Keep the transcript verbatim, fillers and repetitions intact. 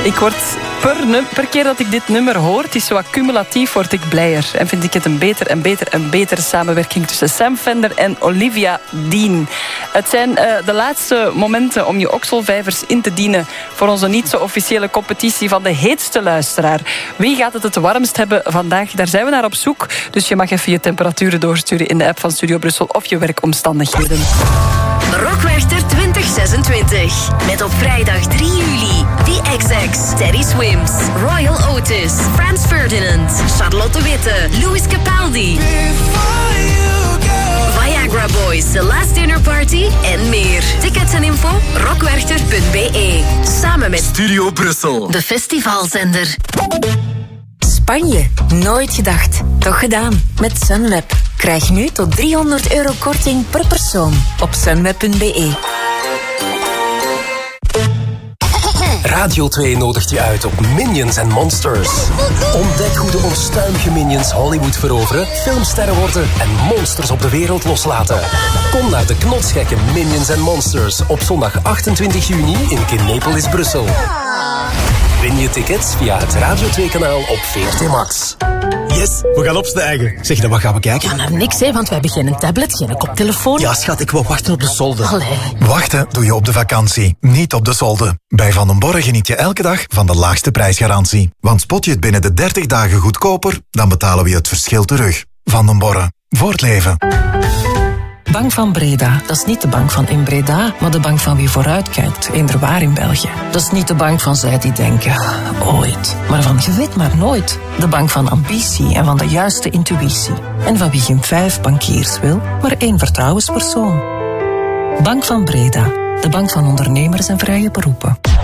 Ik word per, num- per keer dat ik dit nummer hoor, het is zo cumulatief, word ik blijer. En vind ik het een beter en beter en betere samenwerking tussen Sam Fender en Olivia Dean. Het zijn uh, de laatste momenten om je okselvijvers in te dienen voor onze niet zo officiële competitie van de heetste luisteraar. Wie gaat het het warmst hebben vandaag? Daar zijn we naar op zoek. Dus je mag even je temperaturen doorsturen in de app van Studio Brussel of je werkomstandigheden. Rockwerchter twintig zesentwintig. Met op vrijdag drie juli The X X, Teddy Swims, Royal Otis, Frans Ferdinand, Charlotte Witte, Louis Capaldi, Viagra Boys, The Last Dinner Party en meer. Tickets en info rockwerchter punt b e. Samen met Studio Brussel, de festivalzender. Spanje, nooit gedacht. Toch gedaan. Met Sunweb. Krijg nu tot driehonderd euro korting per persoon op sunweb punt b e. Radio twee nodigt je uit op Minions and Monsters. Ontdek hoe de onstuimige Minions Hollywood veroveren, filmsterren worden en monsters op de wereld loslaten. Kom naar de knotsgekke Minions and Monsters op zondag achtentwintig juni in Kinepolis, Brussel. Win je tickets via het Radio twee kanaal op V R T Max. Yes, we gaan opstijgen. Zeg, dan wat gaan we kijken? Ja, naar niks, hè, want we hebben geen tablet, geen koptelefoon. Ja, schat, ik wil wachten op de solde. Allee. Wachten doe je op de vakantie, niet op de solde. Bij Van den Borre geniet je elke dag van de laagste prijsgarantie. Want spot je het binnen de dertig dagen goedkoper, dan betalen we je het verschil terug. Van den Borre, voor het leven. Bank van Breda, dat is niet de bank van in Breda, maar de bank van wie vooruitkijkt, eender waar in België. Dat is niet de bank van zij die denken, ooit, maar van je weet maar nooit. De bank van ambitie en van de juiste intuïtie. En van wie geen vijf bankiers wil, maar één vertrouwenspersoon. Bank van Breda, de bank van ondernemers en vrije beroepen.